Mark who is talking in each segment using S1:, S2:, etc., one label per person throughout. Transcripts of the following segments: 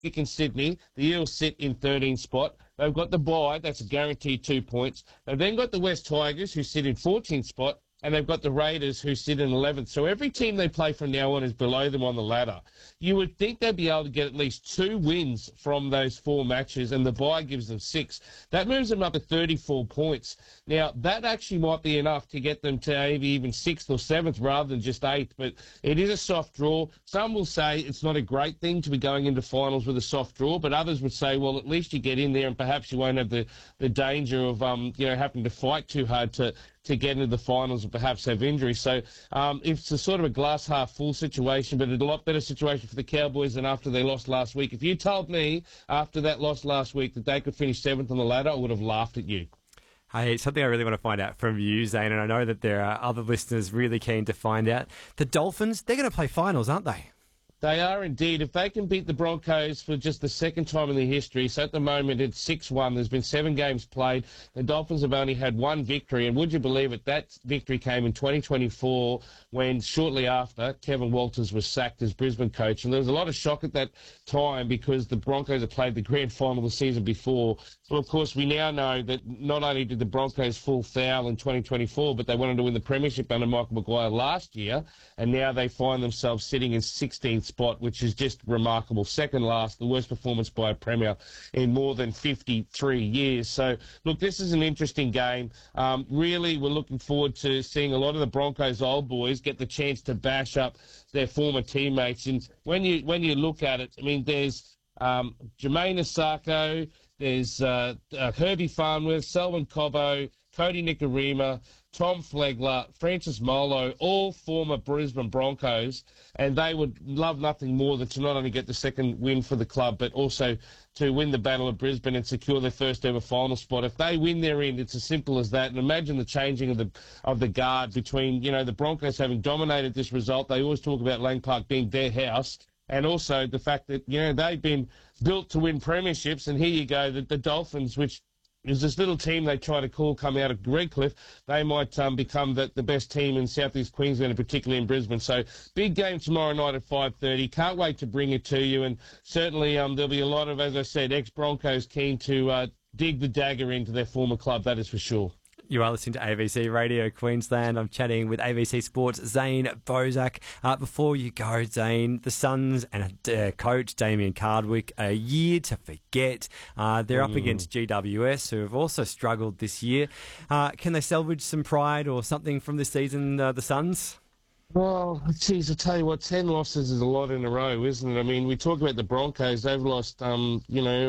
S1: in Sydney. The Eels sit in 13th spot. They've got the bye. That's a guaranteed 2 points. They've then got the West Tigers, who sit in 14th spot. And they've got the Raiders, who sit in 11th. So every team they play from now on is below them on the ladder. You would think they'd be able to get at least 2 wins from those 4 matches, and the bye gives them 6. That moves them up to 34 points. Now, that actually might be enough to get them to maybe even 6th or 7th rather than just 8th, but it is a soft draw. Some will say it's not a great thing to be going into finals with a soft draw, but others would say, well, at least you get in there and perhaps you won't have the danger of having to fight too hard to get into the finals and perhaps have injuries. So it's a sort of a glass half full situation, but a lot better situation for the Cowboys than after they lost last week. If you told me after that loss last week that they could finish 7th on the ladder, I would have laughed at you.
S2: Hey, something I really want to find out from you, Zane, and I know that there are other listeners really keen to find out. The Dolphins, they're going to play finals, aren't they?
S1: They are indeed. If they can beat the Broncos for just the second time in their history, so at the moment it's 6-1. There's been 7 games played. The Dolphins have only had 1 victory, and would you believe it, that victory came in 2024 when shortly after Kevin Walters was sacked as Brisbane coach. And there was a lot of shock at that time because the Broncos had played the grand final the season before. Well, of course, we now know that not only did the Broncos fall foul in 2024, but they wanted to win the premiership under Michael Maguire last year, and now they find themselves sitting in 16th spot, which is just remarkable. Second last, the worst performance by a Premier in more than 53 years. So, look, this is an interesting game. Really, we're looking forward to seeing a lot of the Broncos old boys get the chance to bash up their former teammates. And when you look at it, I mean, there's Jermaine Asako, there's Herbie Farnworth, Selwyn Cobbo, Cody Nikorima, Tom Flegler, Francis Molo, all former Brisbane Broncos, and they would love nothing more than to not only get the second win for the club, but also to win the Battle of Brisbane and secure their first ever final spot. If they win their end, it's as simple as that. And imagine the changing of the guard between, the Broncos having dominated this result. They always talk about Lang Park being their house. And also the fact that, they've been built to win premierships. And here you go, the Dolphins, which is this little team they try to call come out of Redcliffe, they might become the best team in Southeast Queensland, and particularly in Brisbane. So big game tomorrow night at 5:30. Can't wait to bring it to you. And certainly there'll be a lot of, as I said, ex-Broncos keen to dig the dagger into their former club, that is for sure.
S2: You are listening to AVC Radio Queensland. I'm chatting with AVC Sports' Zane Bozak. Before you go, Zane, the Suns and coach Damien Cardwick, a year to forget. They're up against GWS, who have also struggled this year. Can they salvage some pride or something from this season, the Suns?
S1: Well, geez, I tell you what, 10 losses is a lot in a row, isn't it? I mean, we talk about the Broncos. They've lost, 10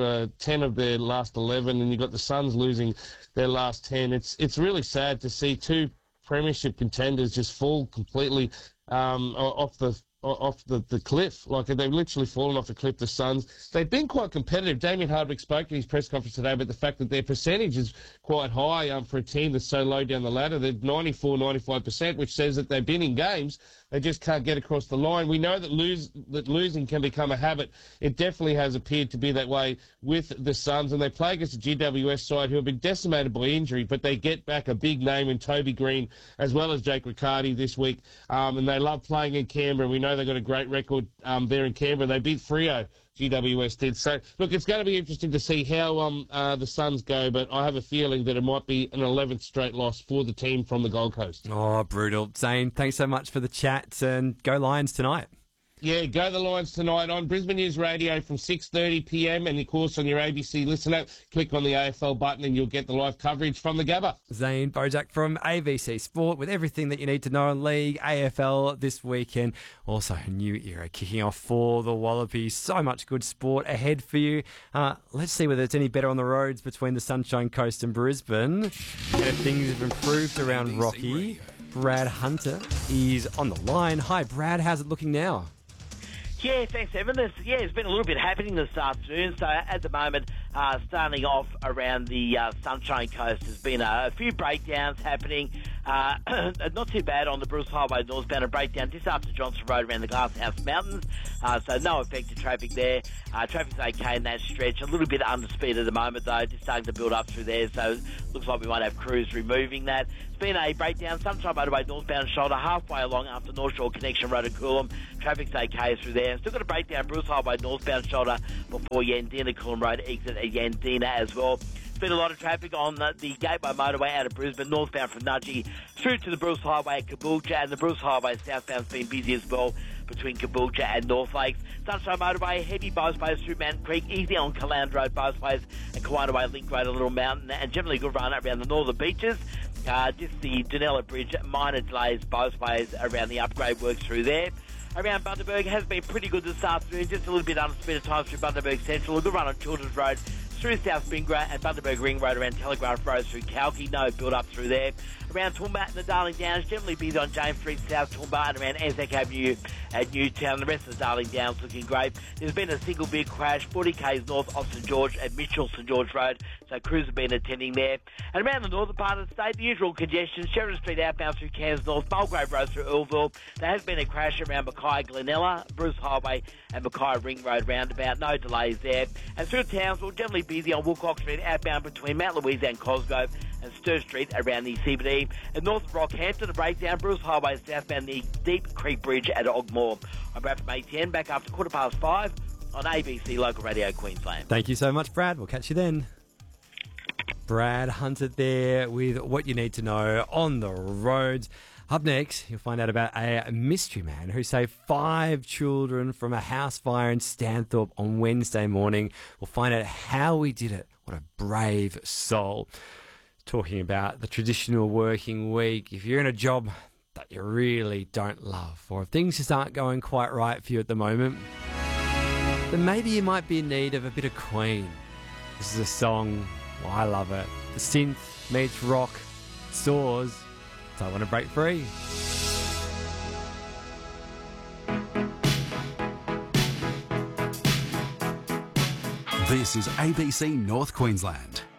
S1: of their last 11, and you've got the Suns losing their last 10. It's really sad to see 2 premiership contenders just fall completely off the cliff. Like, they've literally fallen off the cliff, the Suns. They've been quite competitive. Damien Hardwick spoke in his press conference today about the fact that their percentage is quite high for a team that's so low down the ladder. They're 94-95%, which says that they've been in games. They just can't get across the line. We know that losing can become a habit. It definitely has appeared to be that way with the Suns, and they play against a GWS side who have been decimated by injury, but they get back a big name in Toby Green as well as Jake Riccardi this week, and they love playing in Canberra. We know they've got a great record there in Canberra. They beat Freo, GWS did. So, look, it's going to be interesting to see how the Suns go, but I have a feeling that it might be an 11th straight loss for the team from the Gold Coast.
S2: Oh, brutal. Zane, thanks so much for the chat, and go Lions tonight.
S1: Yeah, go the Lions tonight on Brisbane News Radio from 6:30 p.m. and, of course, on your ABC Listen app. Click on the AFL button and you'll get the live coverage from the Gabba.
S2: Zane Bozak from AVC Sport with everything that you need to know on League, AFL this weekend. Also, a new era kicking off for the Wallabies. So much good sport ahead for you. Let's see whether it's any better on the roads between the Sunshine Coast and Brisbane. And if things have improved around Rocky, Brad Hunter is on the line. Hi, Brad. How's it looking now?
S3: Yeah, thanks, Evan. There's been a little bit happening this afternoon. So at the moment, starting off around the Sunshine Coast, there's been a few breakdowns happening. Not too bad on the Bruce Highway northbound, a breakdown just after Johnson Road around the Glasshouse Mountains. So no affected traffic there. Traffic's okay in that stretch. A little bit under speed at the moment though, just starting to build up through there. So looks like we might have crews removing that. It's been a breakdown, Sunshine Motorway northbound shoulder halfway along after North Shore Connection Road at Coolum. Traffic's okay through there. Still got a breakdown Bruce Highway northbound shoulder before Yandina Coolum Road exit at Yandina as well. Been a lot of traffic on the Gateway Motorway out of Brisbane, northbound from Nudgee through to the Bruce Highway at Caboolture, and the Bruce Highway southbound's been busy as well between Caboolture and North Lakes. Sunshine Motorway, heavy both ways through Mountain Creek, easy on Caland Road both ways, and Kiwana Way Link Road, a Little Mountain, and generally good run around the northern beaches. Just the Dunella Bridge, minor delays both ways around the upgrade works through there. Around Bundaberg has been pretty good this afternoon, just a little bit under speed at times through Bundaberg Central, a good run on Children's Road through South Spingra and Bundaberg Ring Road around Telegraph Road through Kalki, no build up through there. Around Toowoomba and the Darling Downs, generally busy on James Street, South Toowoomba, and around Anzac Avenue at Newtown. The rest of the Darling Downs looking great. There's been a single big crash, 40 k's north of St George at Mitchell St George Road, so crews have been attending there. And around the northern part of the state, the usual congestion, Sheridan Street outbound through Cairns North, Mulgrave Road through Earlville. There has been a crash around Mackay Glenella, Bruce Highway and Mackay Ring Road roundabout, no delays there. And through Townsville, generally busy on Woolcock Street outbound between Mount Louisa and Cosgrove, and Sturt Street around the CBD. And north of Rockhampton, a breakdown, Bruce Highway southbound the Deep Creek Bridge at Ogmore. I'm Brad from ATN, back after 5:15 on ABC Local Radio Queensland.
S2: Thank you so much, Brad. We'll catch you then. Brad Hunter there with what you need to know on the roads. Up next, you'll find out about a mystery man who saved 5 children from a house fire in Stanthorpe on Wednesday morning. We'll find out how he did it. What a brave soul. Talking about the traditional working week. If you're in a job that you really don't love, or if things just aren't going quite right for you at the moment, then maybe you might be in need of a bit of Queen. This is a song, well, I love it. The synth meets rock, soars, so I want to break free.
S4: This is ABC North Queensland.